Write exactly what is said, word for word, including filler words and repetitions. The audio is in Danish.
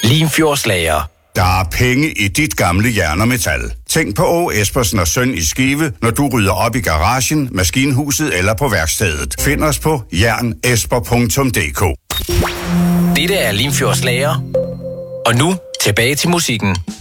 Limfjordslager. Der er penge i dit gamle jern og metal. Tænk på Å. Espersen og Søn i Skive, når du rydder op i garagen, maskinhuset eller på værkstedet. Find os på jernesper punktum d k. Dette er Limfjordslager. Og nu tilbage til musikken.